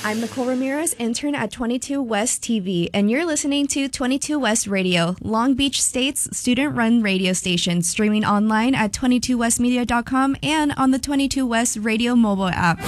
I'm Nicole Ramirez, intern at 22 West TV, and you're listening to 22 West Radio, Long Beach State's student-run radio station, streaming online at 22westmedia.com and on the 22 West Radio mobile app.